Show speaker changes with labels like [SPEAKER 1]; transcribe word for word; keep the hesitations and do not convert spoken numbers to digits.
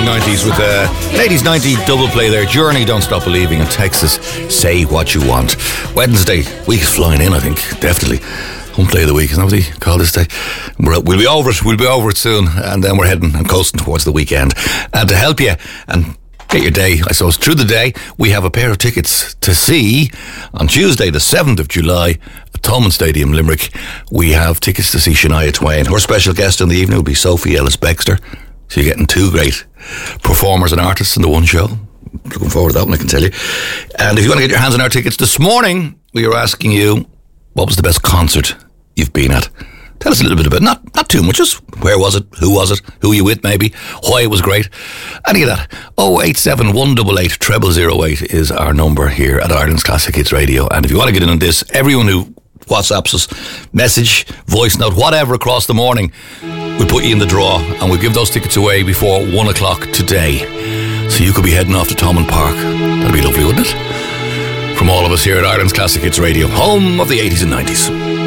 [SPEAKER 1] nineties with a an eighties ninety double play there. Journey, Don't Stop Believing, and Texas, Say What You Want. Wednesday, week's flying in, I think, definitely. Home play of the week, isn't that what they call this day? We're, we'll be over it, we'll be over it soon, and then we're heading and coasting towards the weekend. And to help you and get your day, I suppose, through the day, we have a pair of tickets to see on Tuesday, the seventh of July, at Thomond Stadium, Limerick. We have tickets to see Shania Twain. Her special guest in the evening will be Sophie Ellis-Bextor. So you're getting two great performers and artists in the one show. Looking forward to that one, I can tell you. And if you want to get your hands on our tickets, this morning we were asking you, what was the best concert you've been at? Tell us a little bit about it. Not, not too much, just where was it, who was it, who were you with maybe, why it was great. Any of that. oh eight seven, one eight eight, zero zero zero eight is our number here at Ireland's Classic Hits Radio. And if you want to get in on this, everyone who WhatsApps us, message, voice note, whatever across the morning, we'll put you in the draw and we'll give those tickets away before one o'clock today. So you could be heading off to Thomond Park. That'd be lovely, wouldn't it? From all of us here at Ireland's Classic Hits Radio, home of the eighties and nineties.